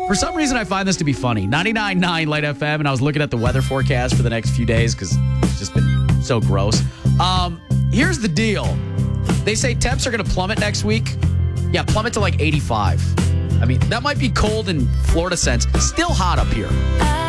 For some reason, I find this to be funny. 99.9 Light FM, and I was looking at the weather forecast for the next few days because it's just been so gross. Here's the deal. They say temps are going to plummet next week. Yeah, plummet to like 85. I mean, that might be cold in Florida sense. Still hot up here.